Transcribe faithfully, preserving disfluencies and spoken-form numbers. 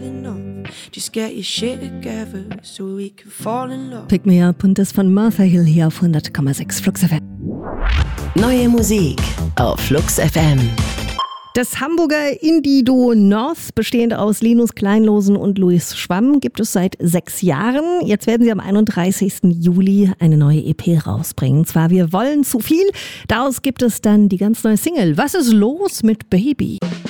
falling off. Just get your shit together so we can fall in love. Pick Me Up und das von Martha Hill hier auf hundert Komma sechs Flux F M. Neue Musik auf Flux F M. Das Hamburger Indie-Duo North, bestehend aus Linus Kleinlosen und Luis Schwamm, gibt es seit sechs Jahren. Jetzt werden sie am einunddreißigsten Juli eine neue E P rausbringen. Und zwar Wir wollen zu viel. Daraus gibt es dann die ganz neue Single Was ist los mit Baby?